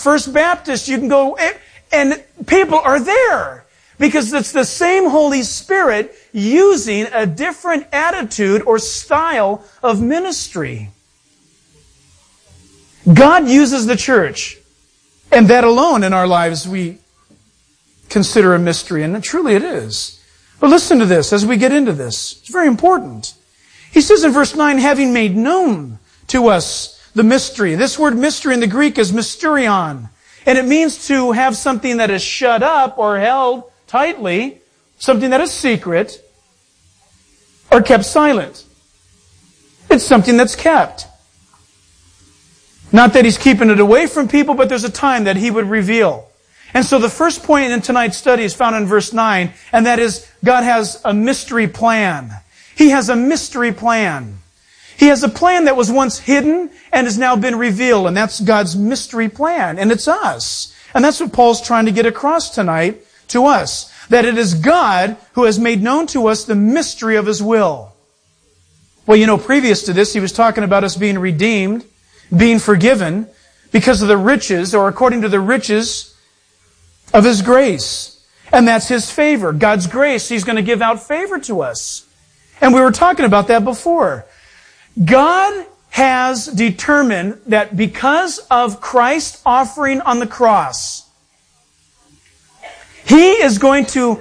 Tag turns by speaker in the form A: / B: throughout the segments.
A: First Baptist, you can go, and people are there. Because it's the same Holy Spirit using a different attitude or style of ministry. God uses the church. And that alone in our lives we consider a mystery. And truly it is. But listen to this as we get into this. It's very important. He says in verse 9, having made known to us the mystery. This word mystery in the Greek is mysterion. And it means to have something that is shut up or held tightly, something that is secret, or kept silent. It's something that's kept. Not that He's keeping it away from people, but there's a time that He would reveal. And so the first point in tonight's study is found in verse 9, and that is God has a mystery plan. He has a mystery plan. He has a plan that was once hidden and has now been revealed, and that's God's mystery plan, and it's us. And that's what Paul's trying to get across tonight to us, that it is God who has made known to us the mystery of His will. Well, you know, previous to this, he was talking about us being redeemed, being forgiven, because of the riches, or according to the riches of His grace. And that's His favor. God's grace, He's going to give out favor to us. And we were talking about that before. God has determined that because of Christ's offering on the cross, He is going to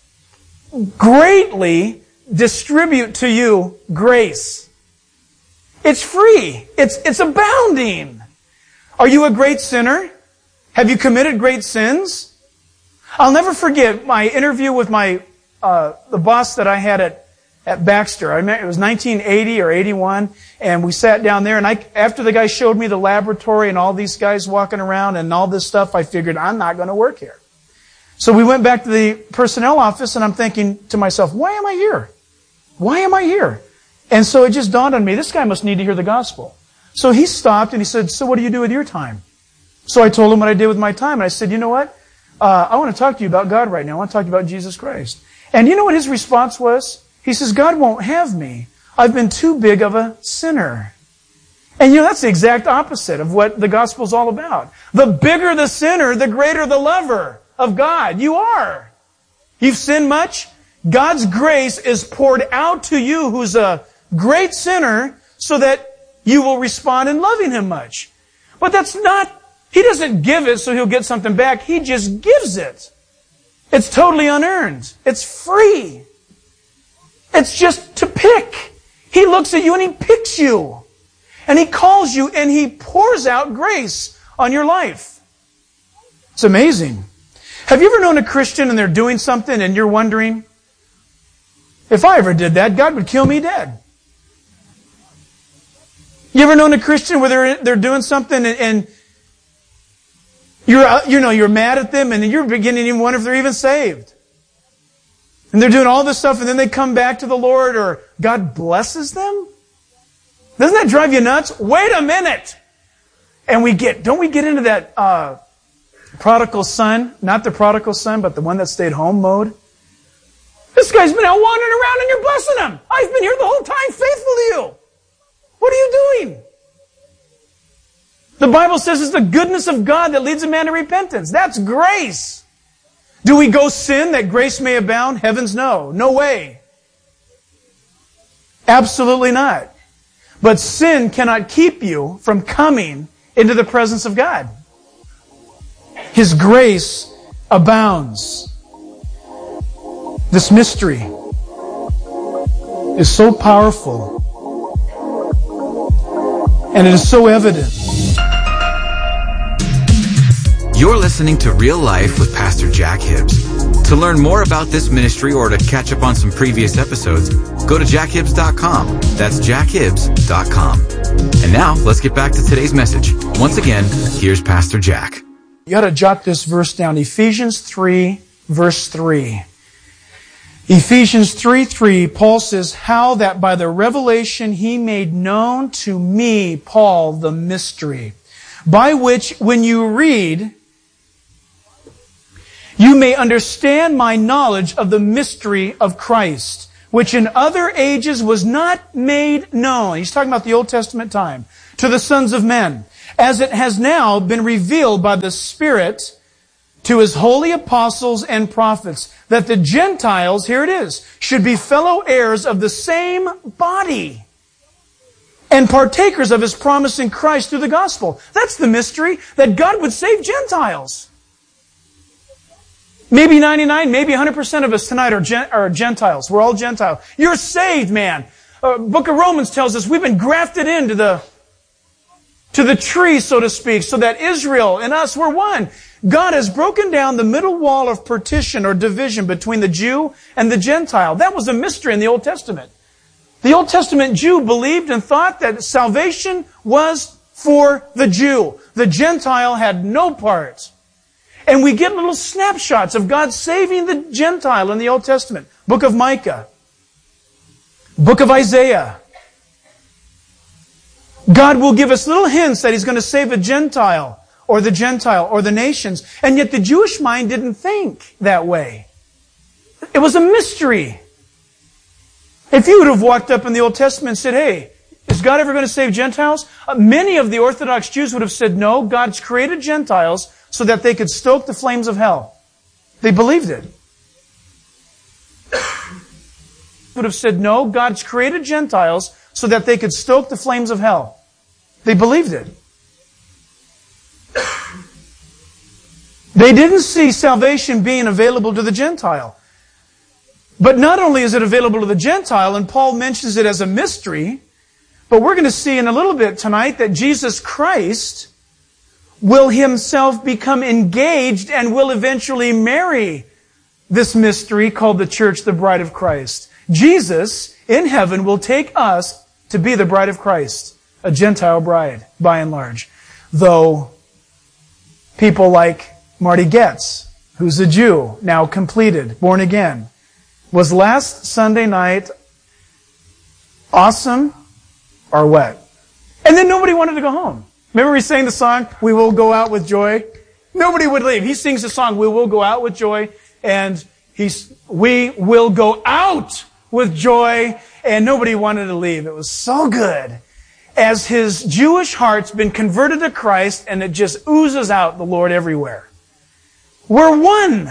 A: greatly distribute to you grace. It's free. It's abounding. Are you a great sinner? Have you committed great sins? I'll never forget my interview with the boss that I had at Baxter. I remember it was 1980 or 81, and we sat down there, and after the guy showed me the laboratory and all these guys walking around and all this stuff, I figured, I'm not going to work here. So we went back to the personnel office, and I'm thinking to myself, why am I here? Why am I here? And so it just dawned on me, this guy must need to hear the gospel. So he stopped and he said, so what do you do with your time? So I told him what I did with my time, and I said, you know what? I want to talk to you about God right now. I want to talk to you about Jesus Christ. And you know what his response was? He says, God won't have me. I've been too big of a sinner. And you know, that's the exact opposite of what the gospel's all about. The bigger the sinner, the greater the lover of God. You are. You've sinned much. God's grace is poured out to you who's a great sinner so that you will respond in loving Him much. But that's not, He doesn't give it so He'll get something back. He just gives it. It's totally unearned. It's free. It's just to pick. He looks at you and He picks you. And He calls you and He pours out grace on your life. It's amazing. Have you ever known a Christian and they're doing something and you're wondering, if I ever did that, God would kill me dead? You ever known a Christian where they're doing something and you're mad at them and you're beginning to even wonder if they're even saved? And they're doing all this stuff and then they come back to the Lord or God blesses them? Doesn't that drive you nuts? Wait a minute! And don't we get into that prodigal son, not the prodigal son, but the one that stayed home mode? This guy's been out wandering around and you're blessing him. I've been here the whole time faithful to you. What are you doing? The Bible says it's the goodness of God that leads a man to repentance. That's grace. Do we go sin that grace may abound? Heavens no. No way. Absolutely not. But sin cannot keep you from coming into the presence of God. His grace abounds. This mystery is so powerful. And it is so evident.
B: You're listening to Real Life with Pastor Jack Hibbs. To learn more about this ministry or to catch up on some previous episodes, go to jackhibbs.com. That's jackhibbs.com. And now, let's get back to today's message. Once again, here's Pastor Jack.
A: You got to jot this verse down. Ephesians 3, verse 3. Ephesians 3:3, Paul says, how that by the revelation He made known to me, Paul, the mystery, by which when you read, you may understand my knowledge of the mystery of Christ, which in other ages was not made known. He's talking about the Old Testament time. To the sons of men, as it has now been revealed by the Spirit to His holy apostles and prophets, that the Gentiles, here it is, should be fellow heirs of the same body and partakers of His promise in Christ through the gospel. That's the mystery, that God would save Gentiles. Maybe 99, maybe 100% of us tonight are Gentiles. We're all Gentiles. You're saved, man. Book of Romans tells us we've been grafted into the tree, so to speak, so that Israel and us, we're one. God has broken down the middle wall of partition or division between the Jew and the Gentile. That was a mystery in the Old Testament. The Old Testament Jew believed and thought that salvation was for the Jew. The Gentile had no part. And we get little snapshots of God saving the Gentile in the Old Testament. Book of Micah. Book of Isaiah. God will give us little hints that He's going to save a Gentile or the nations. And yet the Jewish mind didn't think that way. It was a mystery. If you would have walked up in the Old Testament and said, hey, is God ever going to save Gentiles? Many of the Orthodox Jews would have said, no, God's created Gentiles so that they could stoke the flames of hell. They believed it. Would have said, no, God's created Gentiles so that they could stoke the flames of hell. They believed it. They didn't see salvation being available to the Gentile. But not only is it available to the Gentile, and Paul mentions it as a mystery, but we're going to see in a little bit tonight that Jesus Christ will Himself become engaged and will eventually marry this mystery called the church, the bride of Christ. Jesus in heaven will take us to be the bride of Christ, a Gentile bride, by and large. Though people like Marty Goetz, who's a Jew, now completed, born again, was last Sunday night awesome or what? And then nobody wanted to go home. Remember he sang the song, We Will Go Out With Joy? Nobody would leave. He sings the song, We Will Go Out With Joy, and we will go out with joy, and nobody wanted to leave. It was so good. As his Jewish heart's been converted to Christ, and it just oozes out the Lord everywhere. We're one.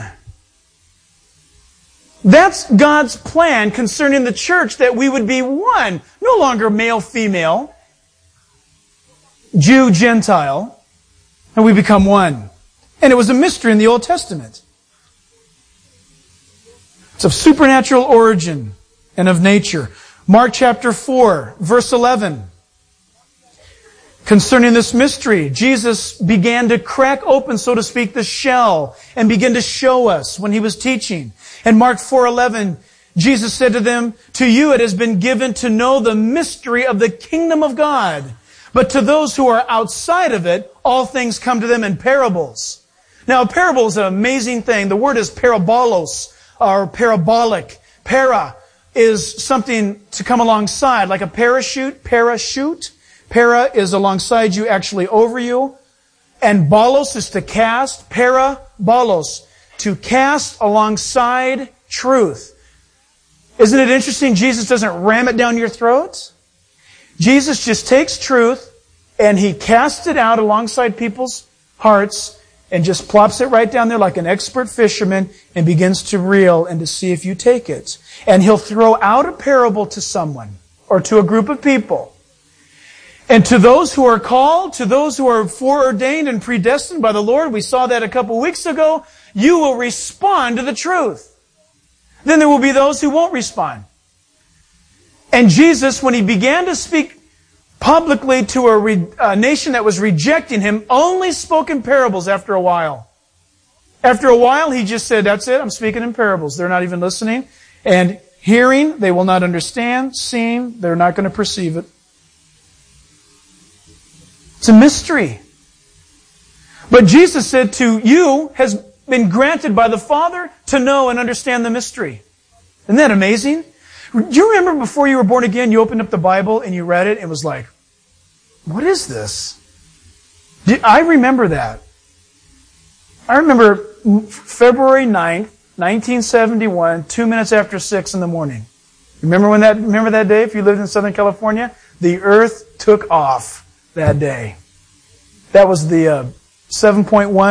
A: That's God's plan concerning the church, that we would be one. No longer male, female, Jew, Gentile, and we become one. And it was a mystery in the Old Testament. It's of supernatural origin and of nature. Mark chapter 4, verse 11. Concerning this mystery, Jesus began to crack open, so to speak, the shell and begin to show us when He was teaching. In Mark 4:11, Jesus said to them, to you it has been given to know the mystery of the kingdom of God. But to those who are outside of it, all things come to them in parables. Now, a parable is an amazing thing. The word is parabolos, or parabolic. Para is something to come alongside, like a parachute. Para is alongside you, actually over you. And bolos is to cast. Parabolos, to cast alongside truth. Isn't it interesting? Jesus doesn't ram it down your throat. Jesus just takes truth and He casts it out alongside people's hearts and just plops it right down there like an expert fisherman and begins to reel and to see if you take it. And He'll throw out a parable to someone or to a group of people. And to those who are called, to those who are foreordained and predestined by the Lord, we saw that a couple weeks ago, you will respond to the truth. Then there will be those who won't respond. And Jesus, when He began to speak publicly to a nation that was rejecting Him, only spoke in parables after a while. After a while, He just said, that's it, I'm speaking in parables. They're not even listening. And hearing, they will not understand. Seeing, they're not going to perceive it. It's a mystery. But Jesus said, to you has been granted by the Father to know and understand the mystery. Isn't that amazing? Do you remember before you were born again, you opened up the Bible and you read it, and it was like, what is this? I remember that. I remember February 9th, 1971, 2 minutes after 6 in the morning. Remember that day if you lived in Southern California? The earth took off that day. That was the 7.1